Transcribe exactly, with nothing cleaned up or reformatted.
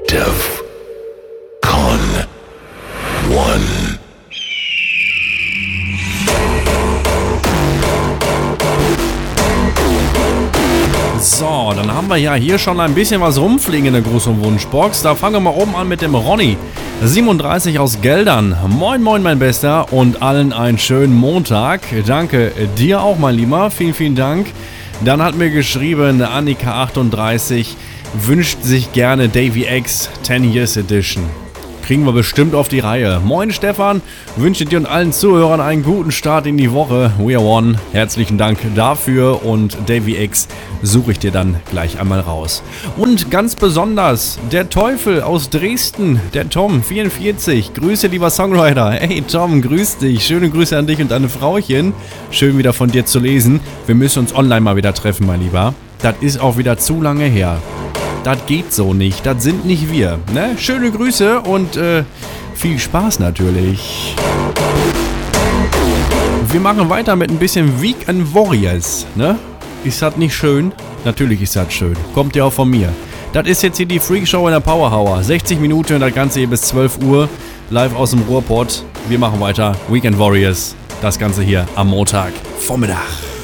Def Con One. So, dann haben wir ja hier schon ein bisschen was rumfliegen in der großen Wunschbox. Da fangen wir mal oben an mit dem Ronny. siebenunddreißig aus Geldern. Moin moin mein Bester und allen einen schönen Montag. Danke dir auch mein Lieber. Vielen, vielen Dank. Dann hat mir geschrieben Annika achtunddreißig wünscht sich gerne Davy X ten Years Edition. Kriegen wir bestimmt auf die Reihe. Moin Stefan, wünsche dir und allen Zuhörern einen guten Start in die Woche. We are one. Herzlichen Dank dafür und Davy X suche ich dir dann gleich einmal raus. Und ganz besonders der Teufel aus Dresden, der Tom vierundvierzig. Grüße lieber Songwriter. Hey Tom, grüß dich. Schöne Grüße an dich und deine Frauchen. Schön wieder von dir zu lesen. Wir müssen uns online mal wieder treffen, mein Lieber. Das ist auch wieder zu lange her. Das geht so nicht, das sind nicht wir. Ne? Schöne Grüße und äh, viel Spaß natürlich. Wir machen weiter mit ein bisschen Weekend Warriors. Ne? Ist das nicht schön? Natürlich ist das schön. Kommt ja auch von mir. Das ist jetzt hier die Freakshow in der Power Hour. sechzig Minuten und das Ganze hier bis zwölf Uhr. Live aus dem Ruhrpott. Wir machen weiter. Weekend Warriors. Das Ganze hier am Montag Vormittag.